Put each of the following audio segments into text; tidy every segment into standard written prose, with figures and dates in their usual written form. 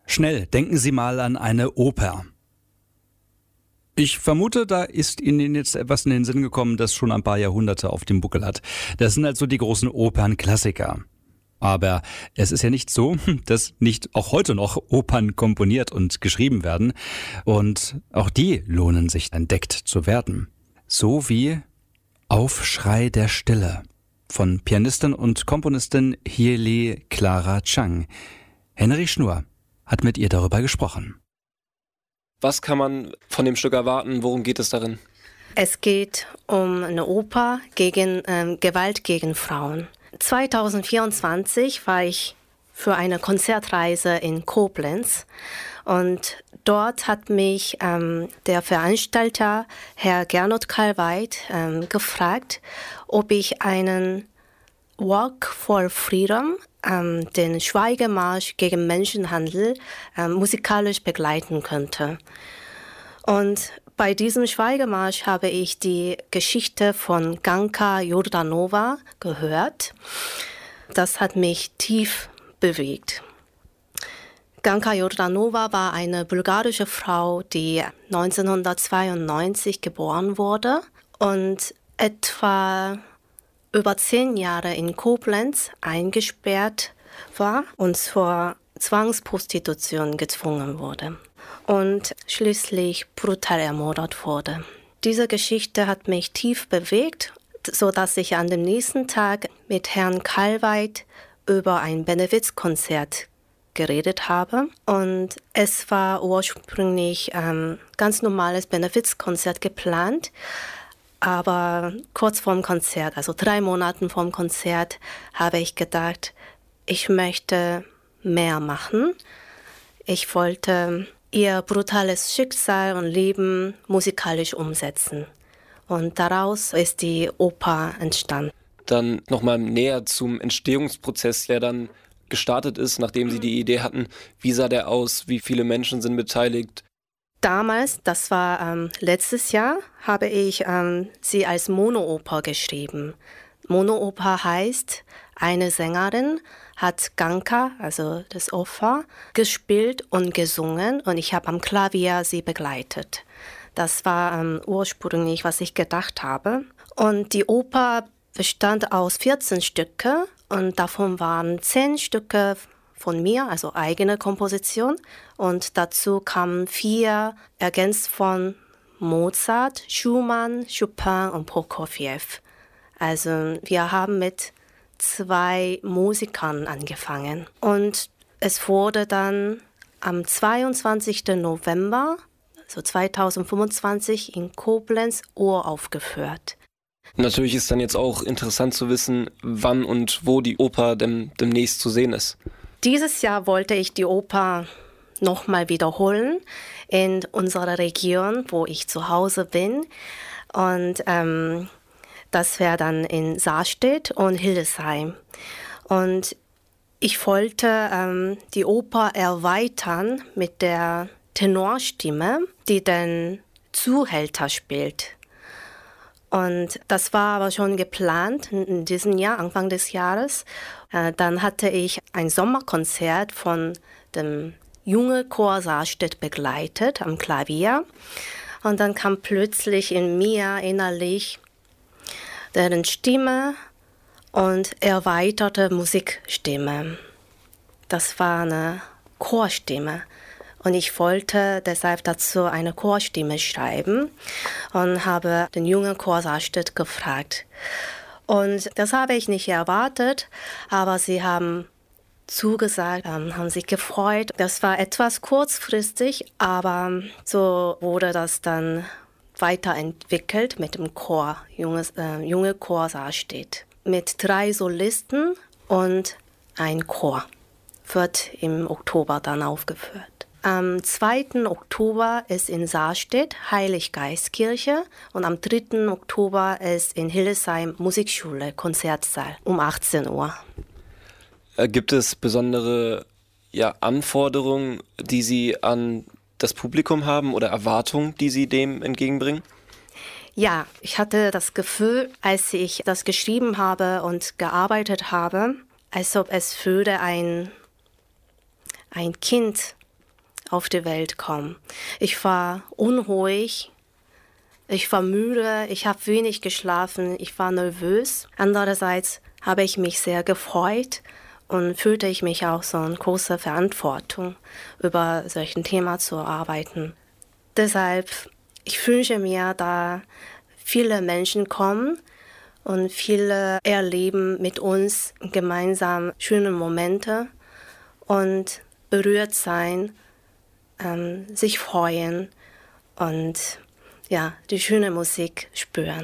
Schnell denken Sie mal an eine Oper. Ich vermute, da ist Ihnen jetzt etwas in den Sinn gekommen, das schon ein paar Jahrhunderte auf dem Buckel hat. Das sind also die großen Opernklassiker. Aber es ist ja nicht so, dass nicht auch heute noch Opern komponiert und geschrieben werden. Und auch die lohnen sich, entdeckt zu werden. So wie Aufschrei der Stille von Pianistin und Komponistin Hieli Clara Chang. Henry Schnur hat mit ihr darüber gesprochen. Was kann man von dem Stück erwarten? Worum geht es darin? Es geht um eine Oper gegen Gewalt gegen Frauen. 2024 war ich für eine Konzertreise in Koblenz und dort hat mich der Veranstalter, Herr Gernot Kalweit, gefragt, ob ich einen Walk for Freedom, den Schweigemarsch gegen Menschenhandel, musikalisch begleiten könnte. Und bei diesem Schweigemarsch habe ich die Geschichte von Ganka Jordanova gehört. Das hat mich tief bewegt. Ganka Jordanova war eine bulgarische Frau, die 1992 geboren wurde und etwa über 10 Jahre in Koblenz eingesperrt war und zur Zwangsprostitution gezwungen wurde und schließlich brutal ermordet wurde. Diese Geschichte hat mich tief bewegt, sodass ich an dem nächsten Tag mit Herrn Kalweit über ein Benefizkonzert geredet habe. Und es war ursprünglich ein ganz normales Benefizkonzert geplant. Aber kurz vorm Konzert, also 3 Monate vorm Konzert, habe ich gedacht, ich möchte mehr machen. Ich wollte ihr brutales Schicksal und Leben musikalisch umsetzen. Und daraus ist die Oper entstanden. Dann nochmal näher zum Entstehungsprozess, der dann gestartet ist, nachdem Sie die Idee hatten. Wie sah der aus? Wie viele Menschen sind beteiligt? Damals, das war letztes Jahr, habe ich sie als Monooper geschrieben. Monooper heißt, eine Sängerin hat Ganka, also das Opfer, gespielt und gesungen und ich habe am Klavier sie begleitet. Das war ursprünglich, was ich gedacht habe. Und die Oper bestand aus 14 Stücke und davon waren 10 Stücke von mir, also eigene Komposition. Und dazu kamen 4 ergänzt von Mozart, Schumann, Chopin und Prokofjew. Also wir haben mit 2 Musikern angefangen. Und es wurde dann am 22. November, also 2025, in Koblenz uraufgeführt. Natürlich ist dann jetzt auch interessant zu wissen, wann und wo die Oper demnächst zu sehen ist. Dieses Jahr wollte ich die Oper nochmal wiederholen in unserer Region, wo ich zu Hause bin. Und das wäre dann in Sarstedt und Hildesheim. Und ich wollte die Oper erweitern mit der Tenorstimme, die den Zuhälter spielt. Und das war aber schon geplant in diesem Jahr, Anfang des Jahres. Dann hatte ich ein Sommerkonzert von dem Junge Chor Sarstedt begleitet am Klavier. Und dann kam plötzlich in mir innerlich deren Stimme und erweiterte Musikstimme. Das war eine Chorstimme. Und ich wollte deshalb dazu eine Chorstimme schreiben und habe den jungen Chor Sarstedt gefragt. Und das habe ich nicht erwartet, aber sie haben zugesagt, haben sich gefreut. Das war etwas kurzfristig, aber so wurde das dann weiterentwickelt mit dem Chor, junge Chor Sarstedt. Mit 3 Solisten und ein Chor wird im Oktober dann aufgeführt. Am 2. Oktober ist in Sarstedt Heiliggeistkirche und am 3. Oktober ist in Hildesheim Musikschule, Konzertsaal um 18 Uhr. Gibt es besondere Anforderungen, die Sie an das Publikum haben oder Erwartungen, die Sie dem entgegenbringen? Ja, ich hatte das Gefühl, als ich das geschrieben habe und gearbeitet habe, als ob es würde ein Kind auf die Welt kommen. Ich war unruhig, ich war müde, ich habe wenig geschlafen, ich war nervös. Andererseits habe ich mich sehr gefreut und fühlte ich mich auch so eine große Verantwortung, über solchen Thema zu arbeiten. Deshalb, ich wünsche mir, da viele Menschen kommen und viele erleben mit uns gemeinsam schöne Momente und berührt sein, sich freuen und ja, die schöne Musik spüren.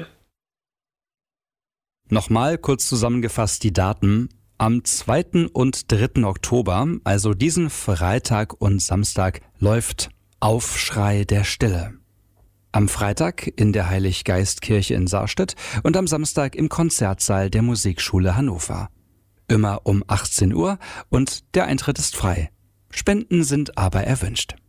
Nochmal kurz zusammengefasst die Daten. Am 2. und 3. Oktober, also diesen Freitag und Samstag, läuft Aufschrei der Stille. Am Freitag in der Heiliggeistkirche in Sarstedt und am Samstag im Konzertsaal der Musikschule Hannover. Immer um 18 Uhr und der Eintritt ist frei. Spenden sind aber erwünscht.